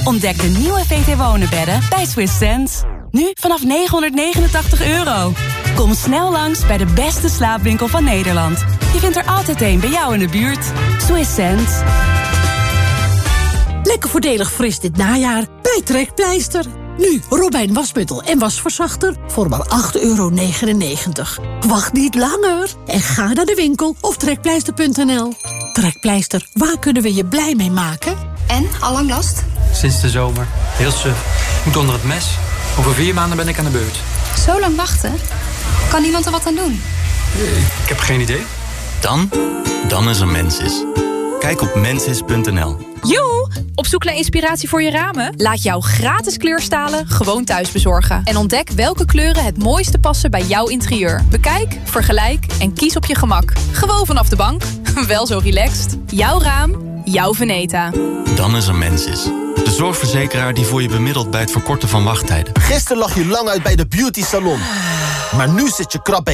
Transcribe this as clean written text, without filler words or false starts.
Ontdek de nieuwe VT Wonenbedden bij Swiss Sense. Nu vanaf €989. Kom snel langs bij de beste slaapwinkel van Nederland. Je vindt er altijd een bij jou in de buurt. Swiss Sense. Lekker voordelig fris dit najaar bij Trekpleister. Nu Robijn wasmiddel en wasverzachter voor maar €8,99. Wacht niet langer en ga naar de winkel of trekpleister.nl. Trekpleister, waar kunnen we je blij mee maken? En, allang last? Sinds de zomer. Heel suf. Moet onder het mes. Over 4 maanden ben ik aan de beurt. Zo lang wachten? Kan niemand er wat aan doen? Ik heb geen idee. Dan is er Mensis. Kijk op mensis.nl. Joe, op zoek naar inspiratie voor je ramen? Laat jou gratis kleurstalen gewoon thuis bezorgen. En ontdek welke kleuren het mooiste passen bij jouw interieur. Bekijk, vergelijk en kies op je gemak. Gewoon vanaf de bank. Wel zo relaxed. Jouw raam, jouw Veneta. Dan is er Mensis. De zorgverzekeraar die voor je bemiddelt bij het verkorten van wachttijden. Gisteren lag je lang uit bij de beauty salon. Maar nu zit je krap bij